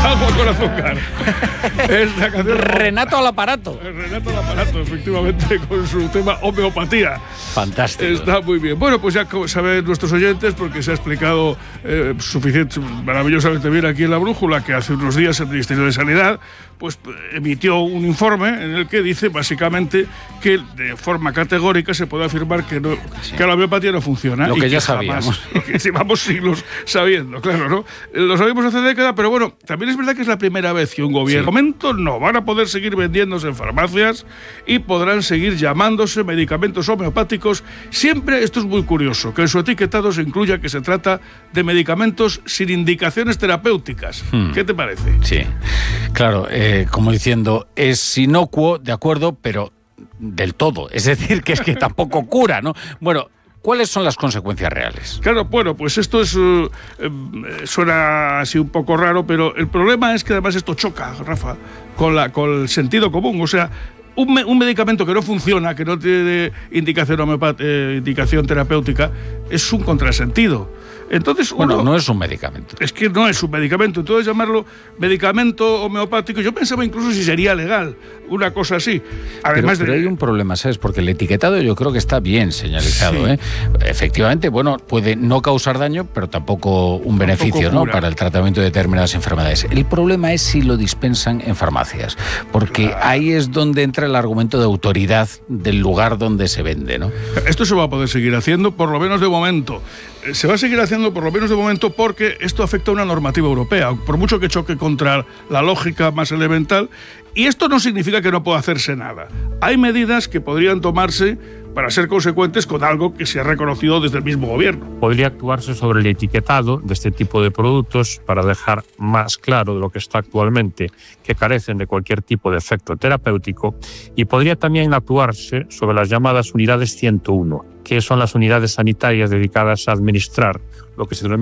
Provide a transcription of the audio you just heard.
Agua con azúcar. Es la canción Renato al aparato. Renato al aparato, efectivamente, con su tema homeopatía. Fantástico. Está muy bien. Bueno, pues ya saben nuestros oyentes, porque se ha explicado maravillosamente bien aquí en La Brújula, que hace unos días el Ministerio de Sanidad pues emitió un informe en el que dice básicamente que de forma categórica se puede afirmar que la homeopatía no funciona. Lo que ya jamás, sabíamos. Que llevamos siglos sabiendo, claro, ¿no? Lo sabíamos hace décadas, pero bueno, también es verdad que es la primera vez que un gobierno... De momento no, van a poder seguir vendiéndose en farmacias y podrán seguir llamándose medicamentos homeopáticos. Siempre, esto es muy curioso, que en su etiquetado se incluya que se trata de medicamentos sin indicaciones terapéuticas. ¿Qué te parece? Sí, claro, como diciendo, es inocuo, de acuerdo, pero del todo. Es decir, que es que tampoco cura, ¿no? Bueno, ¿cuáles son las consecuencias reales? Claro, bueno, pues esto es suena así un poco raro, pero el problema es que además esto choca, Rafa, con el sentido común. O sea, un medicamento que no funciona, que no tiene indicación terapéutica, es un contrasentido. Entonces, bueno, no es un medicamento. Es que no es un medicamento. Entonces, llamarlo medicamento homeopático, yo pensaba incluso si sería legal, una cosa así. Además pero hay un problema, ¿sabes? Porque el etiquetado yo creo que está bien señalizado, sí. Efectivamente, bueno, puede no causar daño, pero tampoco un beneficio, ¿no?, para el tratamiento de determinadas enfermedades. El problema es si lo dispensan en farmacias, porque ahí es donde entra el argumento de autoridad del lugar donde se vende, ¿no? Esto se va a poder seguir haciendo, por lo menos de momento. Se va a seguir haciendo por lo menos de momento porque esto afecta a una normativa europea, por mucho que choque contra la lógica más elemental, y esto no significa que no pueda hacerse nada. Hay medidas que podrían tomarse para ser consecuentes con algo que se ha reconocido desde el mismo gobierno. Podría actuarse sobre el etiquetado de este tipo de productos para dejar más claro de lo que está actualmente, que carecen de cualquier tipo de efecto terapéutico, y podría también actuarse sobre las llamadas unidades 101, que son las unidades sanitarias dedicadas a administrar lo que se denomina